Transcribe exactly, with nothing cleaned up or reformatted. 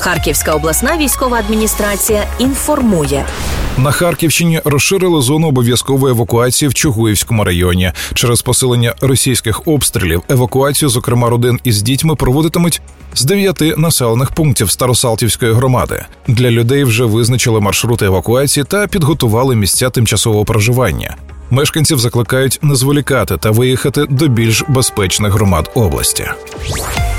Харківська обласна військова адміністрація інформує. На Харківщині розширили зону обов'язкової евакуації в Чугуївському районі. Через посилення російських обстрілів евакуацію, зокрема родин із дітьми, проводитимуть з дев'яти населених пунктів Старосалтівської громади. Для людей вже визначили маршрути евакуації та підготували місця тимчасового проживання. Мешканців закликають не зволікати та виїхати до більш безпечних громад області.